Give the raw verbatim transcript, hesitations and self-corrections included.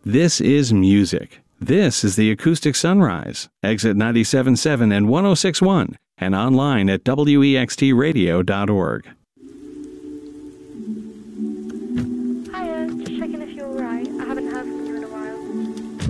This is music. This is the Acoustic Sunrise, exit ninety-seven point seven and one oh six point one, and online at W E X T radio dot org.